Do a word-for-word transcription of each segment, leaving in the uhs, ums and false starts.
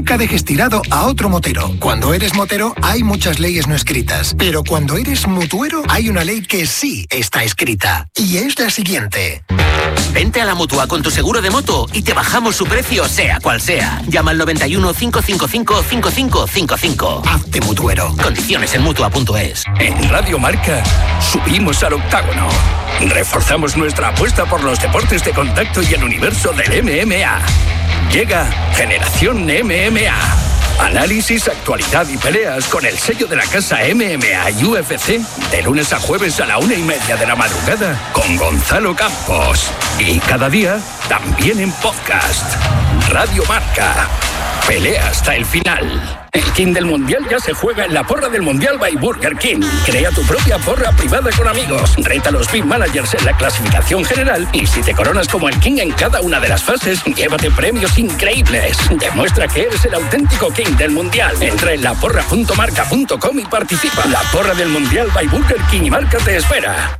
Nunca dejes tirado a otro motero. Cuando eres motero hay muchas leyes no escritas, pero cuando eres mutuero hay una ley que sí está escrita. Y es la siguiente. Vente a la Mutua con tu seguro de moto y te bajamos su precio sea cual sea. Llama al noventa y uno, cinco cinco cinco, cinco cinco cinco cinco. Hazte mutuero. Condiciones en mutua punto es. En Radio Marca subimos al octágono. Reforzamos nuestra apuesta por los deportes de contacto y el universo del M M A. Llega Generación M M A. Análisis, actualidad y peleas con el sello de la casa M M A y U F C de lunes a jueves a la una y media de la madrugada con Gonzalo Campos. Y cada día también en podcast. Radio Marca. Pelea hasta el final. El King del Mundial ya se juega en la porra del Mundial by Burger King. Crea tu propia porra privada con amigos. Reta a los Big Managers en la clasificación general. Y si te coronas como el King en cada una de las fases, llévate premios increíbles. Demuestra que eres el auténtico King del Mundial. Entra en la porra punto marca punto com y participa. La porra del Mundial by Burger King y Marca te espera.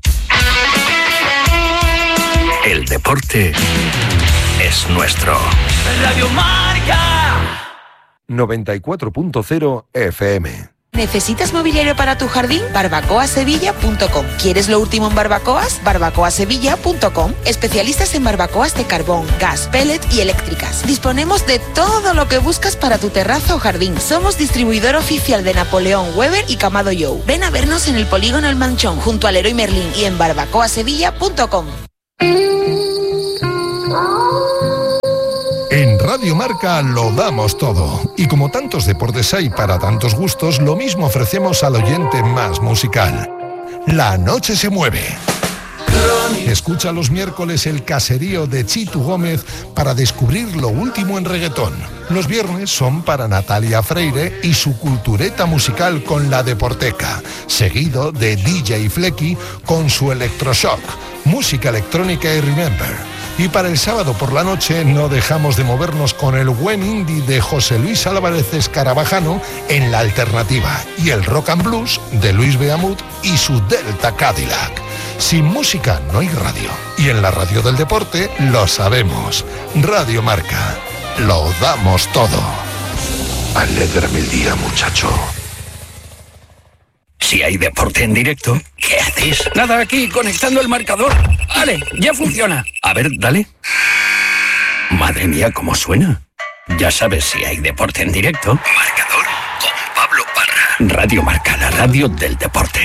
El deporte es nuestro. Radio Marca noventa y cuatro punto cero F M. ¿Necesitas mobiliario para tu jardín? barbacoa sevilla punto com. ¿Quieres lo último en barbacoas? barbacoa sevilla punto com. Especialistas en barbacoas de carbón, gas, pellet y eléctricas. Disponemos de todo lo que buscas para tu terraza o jardín. Somos distribuidor oficial de Napoleón, Weber y Camado Joe. Ven a vernos en el Polígono El Manchón, junto al Leroy Merlin y en barbacoa sevilla punto com. En Radio Marca lo damos todo. Y como tantos deportes hay para tantos gustos, lo mismo ofrecemos al oyente más musical. La noche se mueve. Escucha los miércoles el caserío de Chitu Gómez para descubrir lo último en reggaetón. Los viernes son para Natalia Freire y su cultureta musical con La Deporteca, seguido de D J Flecky con su Electroshock, música electrónica y Remember. Y para el sábado por la noche no dejamos de movernos con el buen indie de José Luis Álvarez Escarabajano en La Alternativa y el rock and blues de Luis Beamut y su Delta Cadillac. Sin música no hay radio. Y en la radio del deporte lo sabemos. Radio Marca. Lo damos todo. Alégrame el día, muchacho. Si hay deporte en directo, ¿qué haces? Nada, aquí, conectando el marcador. Vale, ya funciona. A ver, dale. Madre mía, ¿cómo suena? Ya sabes, si hay deporte en directo. Marcador con Pablo Parra. Radio Marca, la radio del deporte.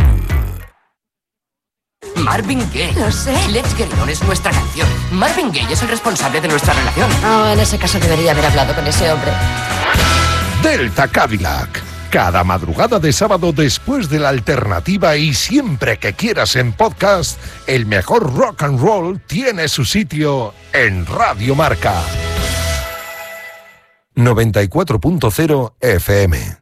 Marvin Gaye. Lo sé. Let's Get On es nuestra canción. Marvin Gaye es el responsable de nuestra relación. Oh, en ese caso debería haber hablado con ese hombre. Delta Cadillac. Cada madrugada de sábado después de La Alternativa y siempre que quieras en podcast, el mejor rock and roll tiene su sitio en Radio Marca. noventa y cuatro punto cero F M.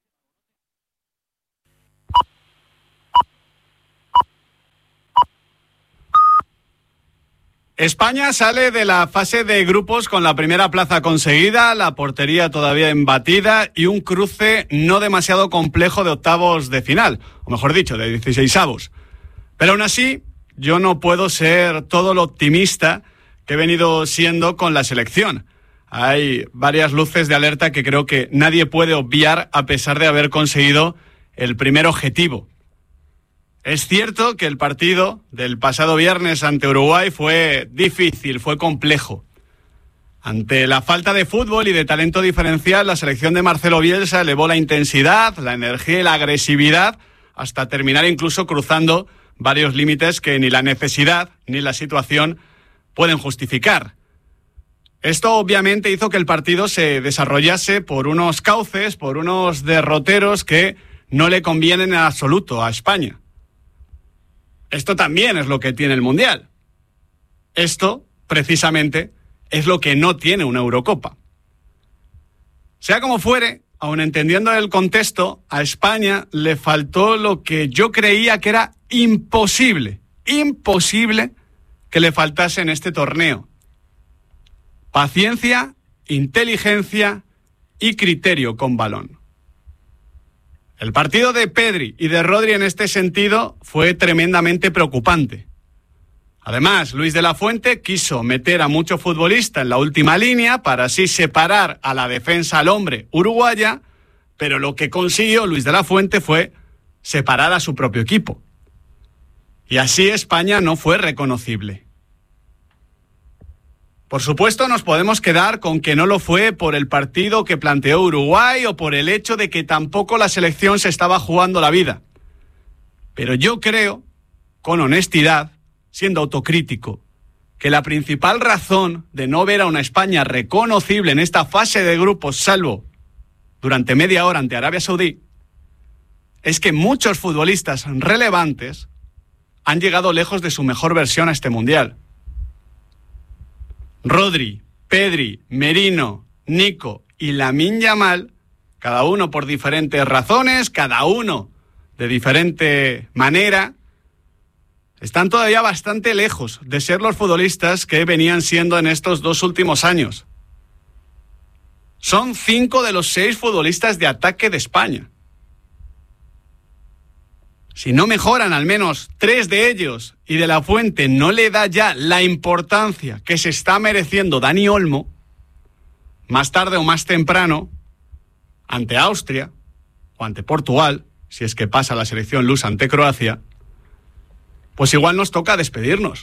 España sale de la fase de grupos con la primera plaza conseguida, la portería todavía embatida y un cruce no demasiado complejo de octavos de final, o mejor dicho, de dieciseisavos. Pero aún así, yo no puedo ser todo lo optimista que he venido siendo con la selección. Hay varias luces de alerta que creo que nadie puede obviar a pesar de haber conseguido el primer objetivo. Es cierto que el partido del pasado viernes ante Uruguay fue difícil, fue complejo. Ante la falta de fútbol y de talento diferencial, la selección de Marcelo Bielsa elevó la intensidad, la energía y la agresividad hasta terminar incluso cruzando varios límites que ni la necesidad ni la situación pueden justificar. Esto obviamente hizo que el partido se desarrollase por unos cauces, por unos derroteros que no le convienen en absoluto a España. Esto también es lo que tiene el Mundial. Esto, precisamente, es lo que no tiene una Eurocopa. Sea como fuere, aun entendiendo el contexto, a España le faltó lo que yo creía que era imposible, imposible que le faltase en este torneo. Paciencia, inteligencia y criterio con balón. El partido de Pedri y de Rodri en este sentido fue tremendamente preocupante. Además, Luis de la Fuente quiso meter a mucho futbolista en la última línea para así separar a la defensa al hombre uruguaya, pero lo que consiguió Luis de la Fuente fue separar a su propio equipo. Y así España no fue reconocible. Por supuesto, nos podemos quedar con que no lo fue por el partido que planteó Uruguay o por el hecho de que tampoco la selección se estaba jugando la vida. Pero yo creo, con honestidad, siendo autocrítico, que la principal razón de no ver a una España reconocible en esta fase de grupos, salvo durante media hora ante Arabia Saudí, es que muchos futbolistas relevantes han llegado lejos de su mejor versión a este Mundial. Rodri, Pedri, Merino, Nico y Lamine Yamal, cada uno por diferentes razones, cada uno de diferente manera, están todavía bastante lejos de ser los futbolistas que venían siendo en estos dos últimos años. Son cinco de los seis futbolistas de ataque de España. Si no mejoran al menos tres de ellos y De la Fuente no le da ya la importancia que se está mereciendo Dani Olmo, más tarde o más temprano, ante Austria o ante Portugal, si es que pasa la selección lusa ante Croacia, pues igual nos toca despedirnos.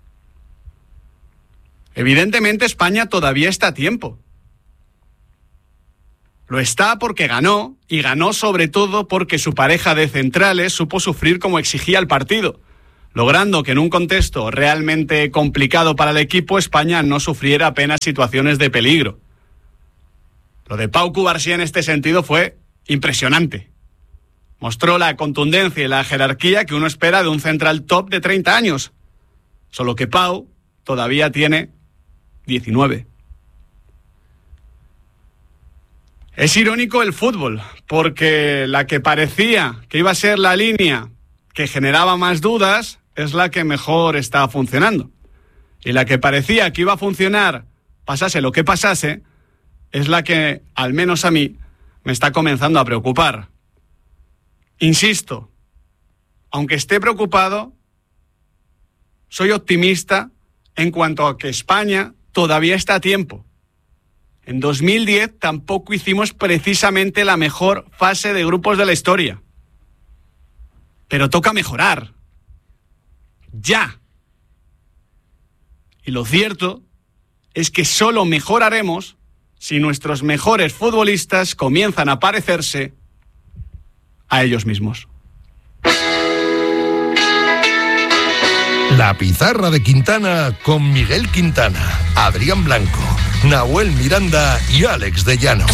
Evidentemente España todavía está a tiempo. Lo está porque ganó, y ganó sobre todo porque su pareja de centrales supo sufrir como exigía el partido, logrando que en un contexto realmente complicado para el equipo, España no sufriera apenas situaciones de peligro. Lo de Pau Cubarsí en este sentido fue impresionante. Mostró la contundencia y la jerarquía que uno espera de un central top de treinta años, solo que Pau todavía tiene diecinueve. Es irónico el fútbol, porque la que parecía que iba a ser la línea que generaba más dudas es la que mejor está funcionando. Y la que parecía que iba a funcionar, pasase lo que pasase, es la que, al menos a mí, me está comenzando a preocupar. Insisto, aunque esté preocupado, soy optimista en cuanto a que España todavía está a tiempo. En dos mil diez tampoco hicimos precisamente la mejor fase de grupos de la historia. Pero toca mejorar. Ya. Y lo cierto es que solo mejoraremos si nuestros mejores futbolistas comienzan a parecerse a ellos mismos. La pizarra de Quintana con Miguel Quintana, Adrián Blanco, Nahuel Miranda y Alex de Llano.